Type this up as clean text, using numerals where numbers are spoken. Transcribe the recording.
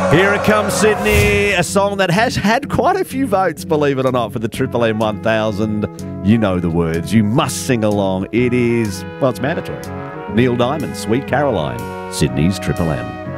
Here it comes, Sydney, a song that has had quite a few votes, believe it or not, for the Triple M 1000. You know the words. You must sing along. It is, well, it's mandatory. Neil Diamond, Sweet Caroline, Sydney's Triple M.